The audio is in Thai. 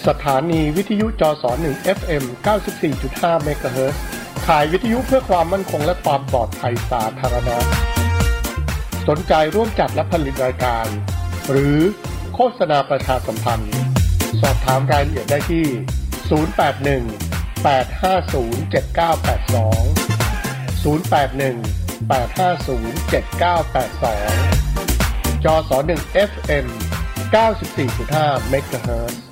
สถานีวิทยุจส1 FM 94.5 เมกะเฮิรตซ์ขายวิทยุเพื่อความมั่นคงและความปลอดภัยสาธารณะสนใจร่วมจัดและผลิตรายการหรือโฆษณาประชาสัมพันธ์สอบถามรายละเอียดได้ที่ 081 850 7982 081 850 7982 จส1 FM 94.5 เมกะเฮิรตซ์